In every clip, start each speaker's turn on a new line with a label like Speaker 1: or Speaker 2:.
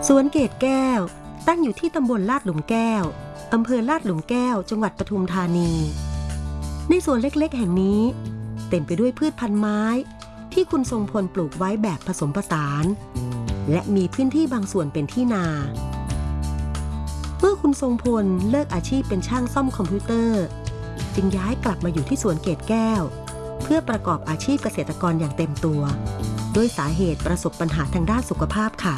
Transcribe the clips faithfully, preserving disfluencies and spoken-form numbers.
Speaker 1: สวนเกตแก้วตั้งอยู่ที่ตำบลลาดหลุมแก้วอำเภอลาดหลุมแก้วจังหวัดปทุมธานีในสวนเล็กๆแห่งนี้เต็มไปด้วยพืชพันธุ์ไม้ที่คุณทรงพลปลูกไว้แบบผสมผสานและมีพื้นที่บางส่วนเป็นที่นาเมื่อคุณทรงพลเลิกอาชีพเป็นช่างซ่อมคอมพิวเตอร์จึงย้ายกลับมาอยู่ที่สวนเกตแก้วเพื่อประกอบอาชีพเกษตรกรอย่างเต็มตัวด้วยสาเหตุประสบปัญหาทางด้านสุขภาพค่ะ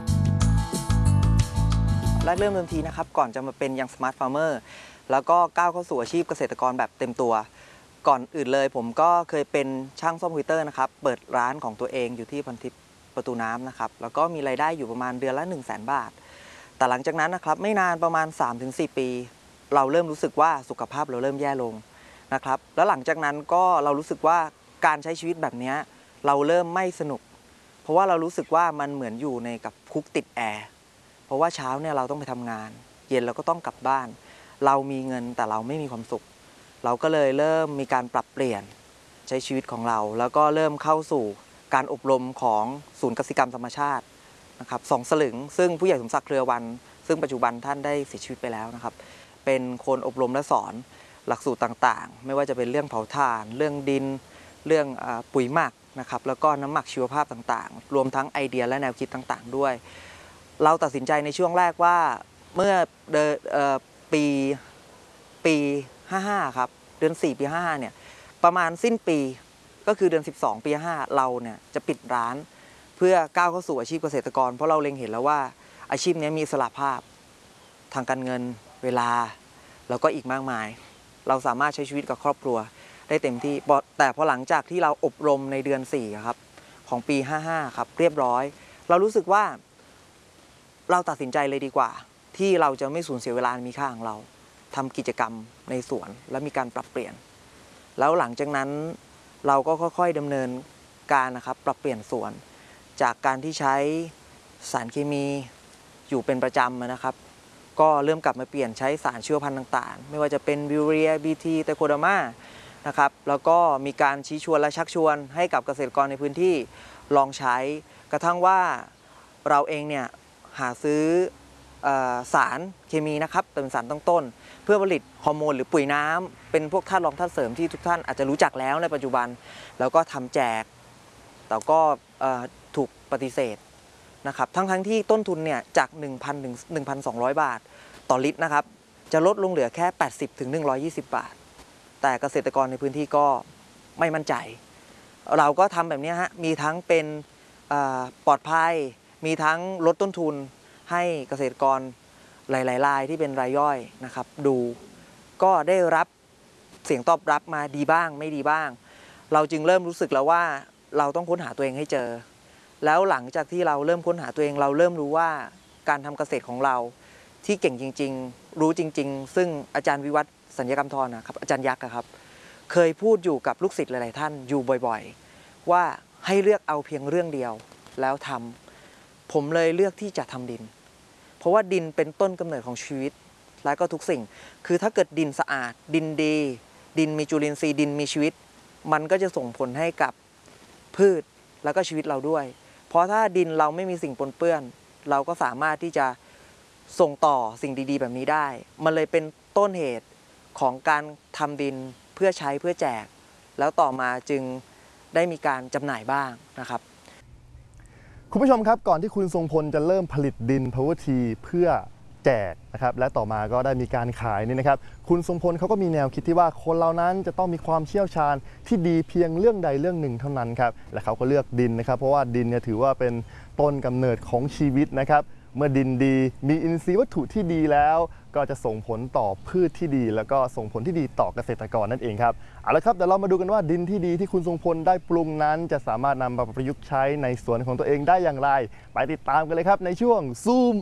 Speaker 2: และเริ่มเดิมทีนะครับก่อนจะมาเป็นยังสมาร์ทฟาร์มเมอร์แล้วก็ก้าวเข้าสู่อาชีพเกษตรกรแบบเต็มตัวก่อนอื่นเลยผมก็เคยเป็นช่างซ่อมคอมพิวเตอร์นะครับเปิดร้านของตัวเองอยู่ที่พันทิพย์ประตูน้ำนะครับแล้วก็มีรายได้อยู่ประมาณเดือนละ หนึ่งแสน บาทแต่หลังจากนั้นนะครับไม่นานประมาณ สามถึงสี่ ปีเราเริ่มรู้สึกว่าสุขภาพเราเริ่มแย่ลงนะครับแล้วหลังจากนั้นก็เรารู้สึกว่าการใช้ชีวิตแบบนี้เราเริ่มไม่สนุกเพราะว่าเรารู้สึกว่ามันเหมือนอยู่ในกับคุกติดแอร์เพราะว่าเช้าเนี่ยเราต้องไปทำงานเย็นเราก็ต้องกลับบ้านเรามีเงินแต่เราไม่มีความสุขเราก็เลยเริ่มมีการปรับเปลี่ยนใช้ชีวิตของเราแล้วก็เริ่มเข้าสู่การอบรมของศูนย์กสิกรรมธรรมชาตินะครับสองสลึงซึ่งผู้ใหญ่สมศักดิ์เครือวันซึ่งปัจจุบันท่านได้เสียชีวิตไปแล้วนะครับเป็นคนอบรมและสอนหลักสูตรต่างๆไม่ว่าจะเป็นเรื่องเผาถ่านเรื่องดินเรื่องปุ๋ยหมักนะครับแล้วก็น้ำหมักชีวภาพต่างๆรวมทั้งไอเดียและแนวคิดต่างๆด้วยเราตัดสินใจในช่วงแรกว่าเมื่อเดือนปีปีห้าห้าครับเดือนสี่ปีห้าห้าเนี่ยประมาณสิ้นปีก็คือเดือนสิบสองปีห้าห้าเราเนี่ยจะปิดร้านเพื่อก้าวเข้าสู่อาชีพเกษตรกรเพราะเราเล็งเห็นแล้วว่าอาชีพนี้มีอิสระภาพทางการเงินเวลาแล้วก็อีกมากมายเราสามารถใช้ชีวิตกับครอบครัวได้เต็มที่แต่พอหลังจากที่เราอบรมในเดือนสี่ครับของปีห้าห้าครับเรียบร้อยเรารู้สึกว่าเราตัดสินใจเลยดีกว่าที่เราจะไม่สูญเสียเวลามีค่าของเราทำกิจกรรมในสวนและมีการปรับเปลี่ยนแล้วหลังจากนั้นเราก็ค่อยๆดำเนินการนะครับปรับเปลี่ยนสวนจากการที่ใช้สารเคมีอยู่เป็นประจำนะครับก็เริ่มกลับมาเปลี่ยนใช้สารชีวพันธุ์ต่างๆไม่ว่าจะเป็นบิวเรีย บี ที ไตโคเดอร์มานะครับแล้วก็มีการชี้ชวนและชักชวนให้กับเกษตรกรในพื้นที่ลองใช้กระทั่งว่าเราเองเนี่ยหาซื้อสารเคมีนะครับเป็นสารตั้งต้นเพื่อผลิตฮอร์โมนหรือปุ๋ยน้ำเป็นพวกธาตุรองธาตุเสริมที่ทุกท่านอาจจะรู้จักแล้วในปัจจุบันแล้วก็ทำแจกแต่ก็ถูกปฏิเสธนะครับทั้งทั้งที่ต้นทุนเนี่ยจาก หนึ่งพัน ถึง หนึ่งพันสองร้อย บาทต่อลิตรนะครับจะลดลงเหลือแค่ แปดสิบ ถึง หนึ่งร้อยยี่สิบ บาทแต่เกษตรกรในพื้นที่ก็ไม่มั่นใจเราก็ทำแบบนี้ฮะมีทั้งเป็นปลอดภัยมีทั้งลดต้นทุนให้เกษตรกรหลายๆรายที่เป็นรายย่อยนะครับดูก็ได้รับเสียงตอบรับมาดีบ้างไม่ดีบ้างเราจึงเริ่มรู้สึกแล้วว่าเราต้องค้นหาตัวเองให้เจอแล้วหลังจากที่เราเริ่มค้นหาตัวเองเราเริ่มรู้ว่าการทำเกษตรของเราที่เก่งจริงๆรู้จริงๆซึ่งอาจารย์วิวัฒน์สัญญกรรมธรนะครับอาจารย์ยักษ์ครับเคยพูดอยู่กับลูกศิษย์หลายๆท่านอยู่บ่อยๆว่าให้เลือกเอาเพียงเรื่องเดียวแล้วทำผมเลยเลือกที่จะทำดินเพราะว่าดินเป็นต้นกำเนิดของชีวิตและก็ทุกสิ่งคือถ้าเกิดดินสะอาดดินดีดินมีจุลินทรีย์ดินมีชีวิตมันก็จะส่งผลให้กับพืชแล้วก็ชีวิตเราด้วยเพราะถ้าดินเราไม่มีสิ่งปนเปื้อนเราก็สามารถที่จะส่งต่อสิ่งดีๆแบบนี้ได้มันเลยเป็นต้นเหตุของการทำดินเพื่อใช้เพื่อแจกแล้วต่อมาจึงได้มีการจำหน่ายบ้างนะครับ
Speaker 3: คุณผู้ชมครับก่อนที่คุณทรงพลจะเริ่มผลิตดิน Power Tea เพื่อแจกนะครับและต่อมาก็ได้มีการขายนี่นะครับคุณทรงพลเขาก็มีแนวคิดที่ว่าคนเรานั้นจะต้องมีความเชี่ยวชาญที่ดีเพียงเรื่องใดเรื่องหนึ่งเท่านั้นครับและเขาก็เลือกดินนะครับเพราะว่าดินเนี่ยถือว่าเป็นต้นกำเนิดของชีวิตนะครับเมื่อดินดีมีอินทรีย์วัตถุที่ดีแล้วก็จะส่งผลต่อพืชที่ดีแล้วก็ส่งผลที่ดีต่อเกษตรกรนั่นเองครับเอาละครับเดี๋ยวเรามาดูกันว่าดินที่ดีที่คุณทรงพลได้ปรุงนั้นจะสามารถนำมาประยุกต์ใช้ในสวนของตัวเองได้อย่างไรไปติดตามกันเลยครับในช่วงซูม